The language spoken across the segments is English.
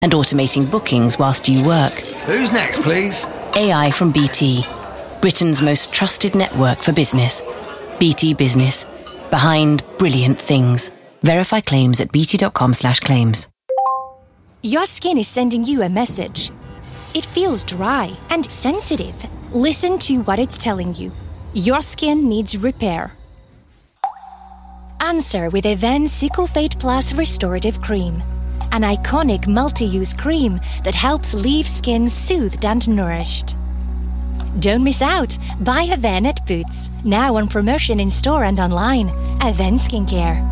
and automating bookings whilst you work. Who's next, please? AI from BT, Britain's most trusted network for business. BT Business, behind brilliant things. Verify claims at bt.com/claims. Your skin is sending you a message. It feels dry and sensitive. Listen to what it's telling you. Your skin needs repair. Answer with Avène Cicaphate Plus Restorative Cream, an iconic multi-use cream that helps leave skin soothed and nourished. Don't miss out. Buy Avène at Boots, now on promotion in store and online. Avène Skincare.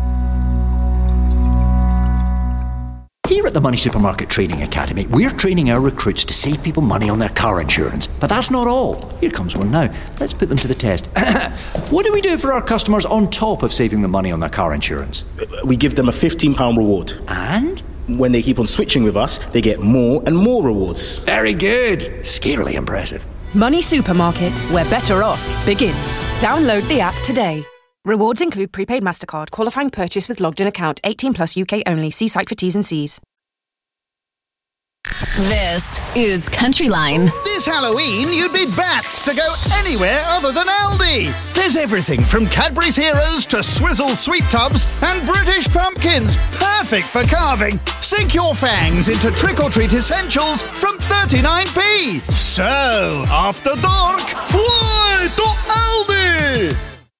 Here at the Money Supermarket Training Academy, we're training our recruits to save people money on their car insurance. But that's not all. Here comes one now. Let's put them to the test. What do we do for our customers on top of saving them money on their car insurance? We give them a £15 reward. And? When they keep on switching with us, they get more and more rewards. Very good. Scarily impressive. Money Supermarket, where better off begins. Download the app today. Rewards include prepaid MasterCard, qualifying purchase with logged-in account, 18 plus UK only. See site for T's and C's. This is Countryline. This Halloween, you'd be bats to go anywhere other than Aldi. There's everything from Cadbury's Heroes to Swizzle Sweet Tubs and British pumpkins. Perfect for carving. Sink your fangs into trick-or-treat essentials from 39p. So, after dark, fly to Aldi.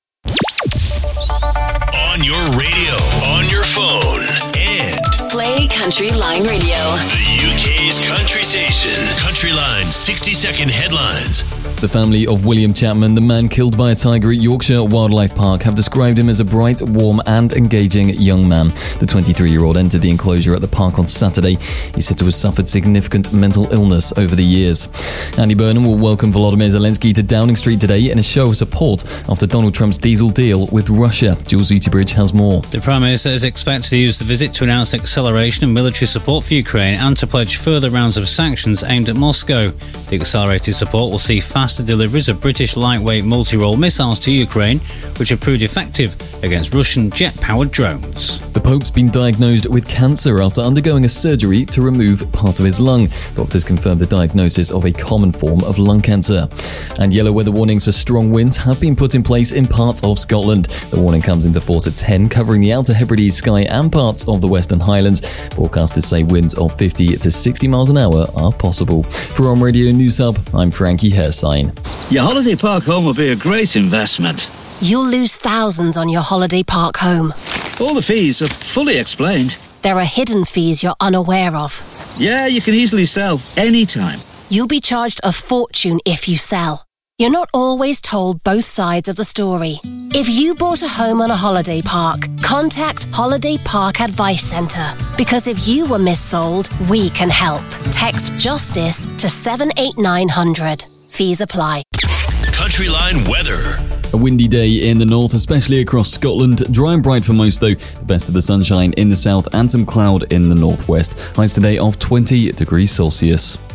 On your radio, on your phone, and Play Countryline Radio. The UK's country station. Countryline 60-second headlines. The family of William Chapman, the man killed by a tiger at Yorkshire Wildlife Park, have described him as a bright, warm and engaging young man. The 23-year-old entered the enclosure at the park on Saturday. He's said to have suffered significant mental illness over the years. Andy Burnham will welcome Volodymyr Zelensky to Downing Street today in a show of support after Donald Trump's diesel deal with Russia. Jules Utebridge has more. The Prime Minister is expected to use the visit to announce acceleration of military support for Ukraine and to pledge further rounds of sanctions aimed at Moscow. The accelerated support will see faster deliveries of British lightweight multi-role missiles to Ukraine, which have proved effective against Russian jet-powered drones. The Pope's been diagnosed with cancer after undergoing a surgery to remove part of his lung. Doctors confirmed the diagnosis of a common form of lung cancer. And yellow weather warnings for strong winds have been put in place in parts of Scotland. The warning comes into force at 10, covering the Outer Hebrides, Skye and parts of the Western Highlands. Forecasters say winds of 50 to 60 miles an hour are possible. For On Radio News Hub, I'm Frankie Hairsign. Your holiday park home will be a great investment. You'll lose thousands on your holiday park home. All the fees are fully explained. There are hidden fees you're unaware of. Yeah, you can easily sell anytime. You'll be charged a fortune if you sell. You're not always told both sides of the story. If you bought a home on a holiday park, contact Holiday Park Advice Centre. Because if you were missold, we can help. Text JUSTICE to 78900. Fees apply. Countryline weather. A windy day in the north, especially across Scotland. Dry and bright for most though. The best of the sunshine in the south and some cloud in the northwest. Highs today of 20 degrees Celsius.